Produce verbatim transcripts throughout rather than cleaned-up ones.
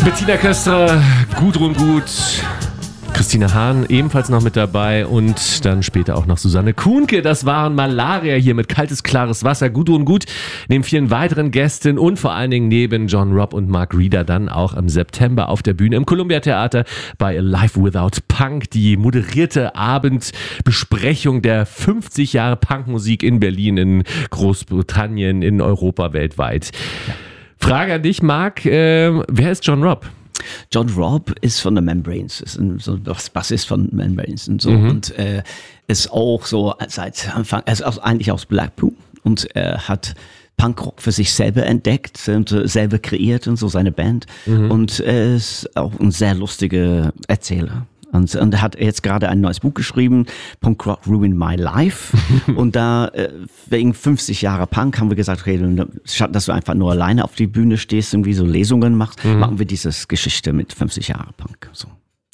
Bettina Köstrer, Gudrun Gut, Christine Hahn ebenfalls noch mit dabei und dann später auch noch Susanne Kuhnke. Das waren Malaria hier mit kaltes, klares Wasser. Gudrun Gut neben vielen weiteren Gästen und vor allen Dingen neben John Robb und Mark Reeder dann auch im September auf der Bühne im Columbia Theater bei Alive Without Punk. Die moderierte Abendbesprechung der fünfzig Jahre Punkmusik in Berlin, in Großbritannien, in Europa, weltweit. Ja. Frage an dich, Marc. Äh, wer ist John Robb? John Robb ist von The Membranes, ist ein so das Bassist von Membranes und so mhm. und äh, ist auch so seit Anfang, er ist auch eigentlich aus Blackpool und er hat Punkrock für sich selber entdeckt und äh, selber kreiert und so seine Band mhm. und er ist auch ein sehr lustiger Erzähler. Und, und er hat jetzt gerade ein neues Buch geschrieben, Punk Rock Ruined My Life. Und da, äh, wegen fünfzig Jahre Punk, haben wir gesagt, okay, statt dass du einfach nur alleine auf die Bühne stehst, irgendwie so Lesungen machst, mhm. machen wir diese Geschichte mit fünfzig Jahre Punk. So.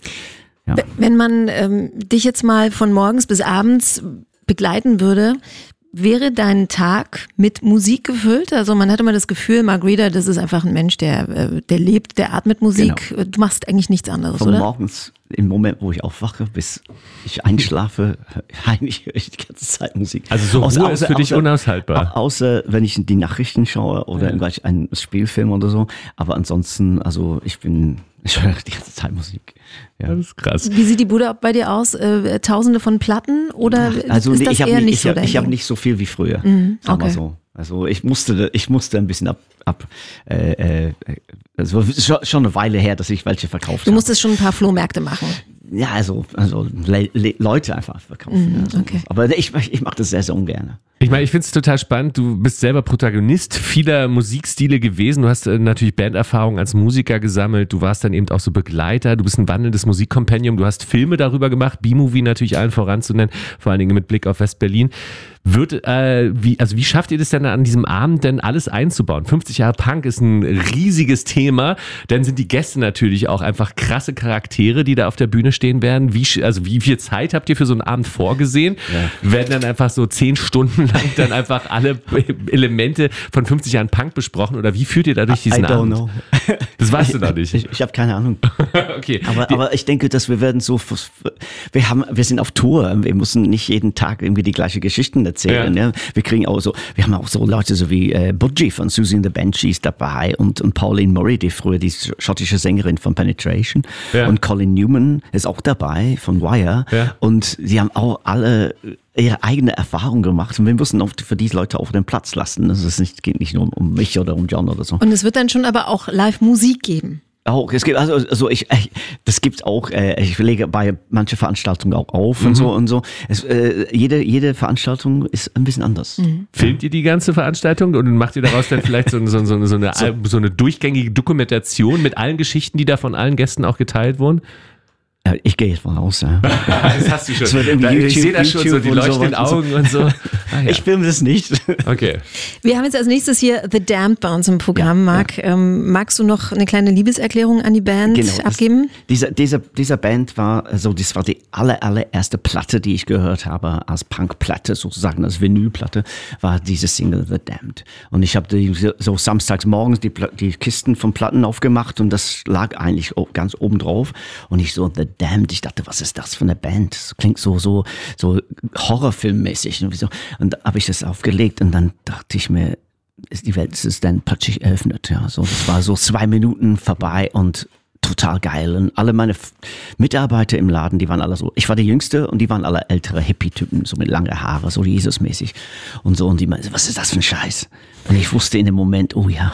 Ja. Wenn man ähm, dich jetzt mal von morgens bis abends begleiten würde, wäre dein Tag mit Musik gefüllt? Also man hat immer das Gefühl, Mark Reeder, das ist einfach ein Mensch, der, der lebt, der atmet Musik. Genau. Du machst eigentlich nichts anderes, von oder? Morgens, im Moment, wo ich aufwache, bis ich einschlafe, eigentlich höre ich die ganze Zeit Musik. Also so außer, Ruhe ist für außer, dich unaushaltbar? Außer, wenn ich die Nachrichten schaue oder ja. irgendwelch einen Spielfilm oder so. Aber ansonsten, also ich bin... Ich höre die ganze Zeit Musik. Ja. Das ist krass. Wie sieht die Bude bei dir aus? Äh, Tausende von Platten oder also, ist nee, das ich eher nicht, nicht ich so hab, dein Ich habe Ding? nicht so viel wie früher, Mhm, sagen wir okay. so. Also ich musste, ich musste ein bisschen ab, ab äh, äh, also es ist schon eine Weile her, dass ich welche verkauft habe. Du musstest schon ein paar Flohmärkte machen. Ja, also, also Le- Le- Leute einfach verkaufen. Mhm, ja, okay. Aber ich, ich mache das sehr, sehr ungern. Ich meine, ich finde es total spannend. Du bist selber Protagonist vieler Musikstile gewesen. Du hast äh, natürlich Banderfahrung als Musiker gesammelt. Du warst dann eben auch so Begleiter. Du bist ein wandelndes Musikkompendium. Du hast Filme darüber gemacht. B-Movie natürlich allen voranzunennen. Vor allen Dingen mit Blick auf West-Berlin. Wird, äh, wie, also wie schafft ihr das denn an diesem Abend denn alles einzubauen? fünfzig Jahre Punk ist ein riesiges Thema. Dann sind die Gäste natürlich auch einfach krasse Charaktere, die da auf der Bühne stehen werden. Wie, also wie viel Zeit habt ihr für so einen Abend vorgesehen? Ja. Werden dann einfach so zehn Stunden lang dann einfach alle Elemente von fünfzig Jahren Punk besprochen? Oder wie führt ihr da durch diesen I don't Abend? know. Das weißt du noch nicht. Ich, ich habe keine Ahnung. Okay. Aber, aber ich denke, dass wir werden so, wir haben, wir sind auf Tour. Wir müssen nicht jeden Tag irgendwie die gleiche Geschichten erzählen. Ja. Ja. Wir kriegen auch so, wir haben auch so Leute so wie äh, Budgie von Susie and the Banshees dabei und, und Pauline Murray, die früher die schottische Sängerin von Penetration. Ja. Und Colin Newman ist auch dabei von Wire. Ja. Und sie haben auch alle ihre eigene Erfahrung gemacht und wir müssen auch für diese Leute auf den Platz lassen. Also es nicht, geht nicht nur um mich oder um John oder so. Und es wird dann schon aber auch Live-Musik geben. Auch, es gibt, also, also ich, das gibt auch, äh, ich lege bei manchen Veranstaltungen auch auf mhm. und so und so. Es, äh, jede, jede Veranstaltung ist ein bisschen anders. Mhm. Filmt ihr die ganze Veranstaltung und macht ihr daraus dann vielleicht so, so, so, so, eine, so. so eine durchgängige Dokumentation mit allen Geschichten, die da von allen Gästen auch geteilt wurden? Ja, ich gehe jetzt mal raus. Ja. Das hast du schon. Da, YouTube, ich sehe das schon, so die leuchtenden Augen und so. Ah, ja. Ich filme das nicht. Okay. Wir haben jetzt als nächstes hier The Damned bei uns im Programm, Marc. Ja, ja. Ähm, magst du noch eine kleine Liebeserklärung an die Band genau, abgeben? Das, dieser, dieser, dieser Band war, also das war die aller, allererste Platte, die ich gehört habe, als Punkplatte sozusagen, als Vinylplatte, war diese Single The Damned. Und ich habe so samstags morgens die, die Kisten von Platten aufgemacht und das lag eigentlich ganz oben drauf. Und ich so, The Damned, ich dachte, was ist das für eine Band? Das klingt so, so, so Horrorfilmmäßig. Und, so. Und da habe ich das aufgelegt und dann dachte ich mir, die Welt ist dann plötzlich eröffnet. Ja, so, das war so zwei Minuten vorbei und total geil. Und alle meine Mitarbeiter im Laden, die waren alle so, ich war der Jüngste und die waren alle ältere Hippie-Typen, so mit langen Haare, so Jesus-mäßig und so. Und die meinten, was ist das für ein Scheiß? Und ich wusste in dem Moment, oh ja,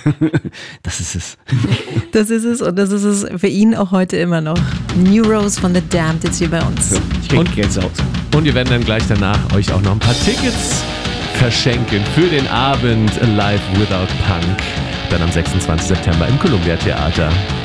das ist es. Das ist es und das ist es für ihn auch heute immer noch. New Rose von The Damned jetzt hier bei uns. So, ich krieg jetzt aus. Und wir werden dann gleich danach euch auch noch ein paar Tickets verschenken für den Abend Alive Without Punk. Dann am sechsundzwanzigsten September im Columbia Theater.